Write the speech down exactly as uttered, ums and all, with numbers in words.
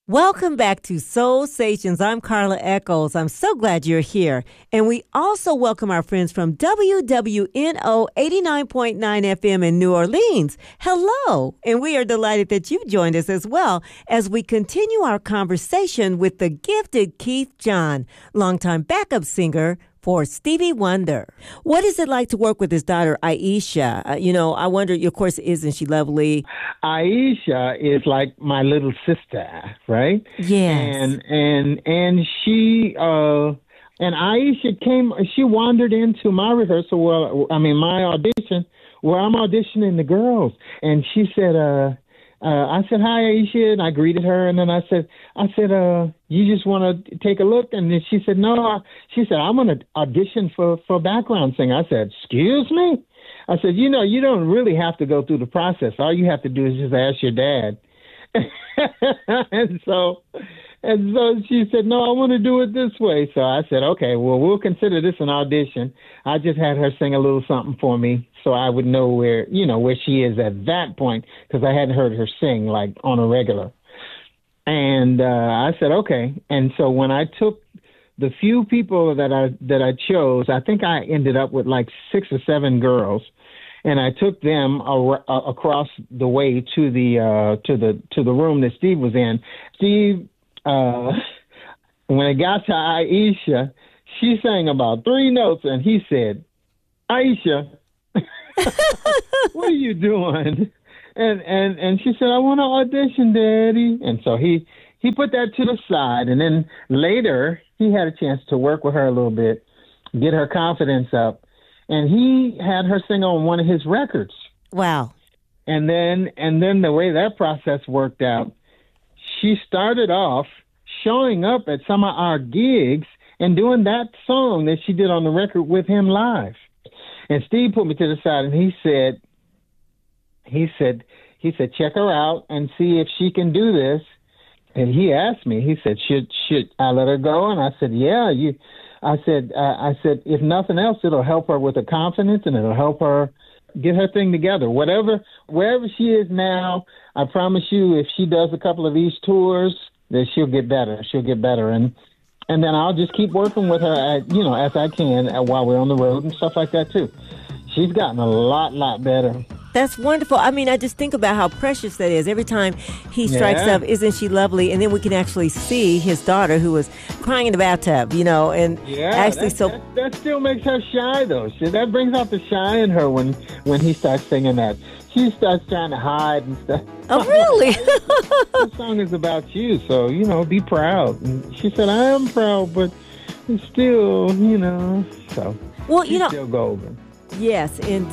Welcome back to Soul Stations. I'm Carla Echols. I'm so glad you're here. And we also welcome our friends from W W N O eighty-nine point nine F M in New Orleans. Hello. And we are delighted that you joined us as well as we continue our conversation with the gifted Keith John, longtime backup singer for Stevie Wonder. What is it like to work with his daughter, Aisha? Uh, you know, I wonder, of course, isn't she lovely? Aisha is like my little sister, right? Yes. And and and she uh and Aisha came. She wandered into my rehearsal. Well, I mean my audition, where I'm auditioning the girls, and she said, uh. Uh, I said, hi, Aisha, and I greeted her, and then I said, I said, uh, you just want to take a look? And then she said, no, I, she said, I'm going to audition for, for background singer. I said, excuse me? I said, you know, you don't really have to go through the process. All you have to do is just ask your dad. and so, and so she said, no, I want to do it this way. So I said, okay, well, we'll consider this an audition. I just had her sing a little something for me, so I would know where, you know, where she is at that point, because I hadn't heard her sing like on a regular. And uh, I said, okay. And so when I took the few people that I that I chose, I think I ended up with like six or seven girls, and I took them ar- across the way to the uh, to the to the room that Steve was in. Steve, uh, when it got to Aisha, she sang about three notes, and he said, Aisha, what are you doing? And and and she said, I want to audition, Daddy. And so he he put that to the side, and then later he had a chance to work with her a little bit, get her confidence up, and he had her sing on one of his records. Wow. And then and then the way that process worked out, she started off showing up at some of our gigs and doing that song that she did on the record with him live. And Steve put me to the side, and he said, he said, he said, check her out and see if she can do this. And he asked me, he said, should should I let her go? And I said, yeah. You, I said, uh, I said, if nothing else, it'll help her with her confidence, and it'll help her get her thing together. Whatever, wherever she is now, I promise you, if she does a couple of these tours, that she'll get better. She'll get better, and. And then I'll just keep working with her, at, you know, as I can while we're on the road and stuff like that, too. She's gotten a lot, lot better. That's wonderful. I mean, I just think about how precious that is. Every time he strikes Yeah. up, isn't she lovely? And then we can actually see his daughter who was crying in the bathtub, you know, and Yeah, actually that, so... that, that still makes her shy, though. She, that brings out the shy in her when, when he starts singing that. She starts trying to hide and stuff. Oh, really? This song is about you, so, you know, be proud. And she said, I am proud, but it's still, you know, so Well, you she's know... still golden. Yes, and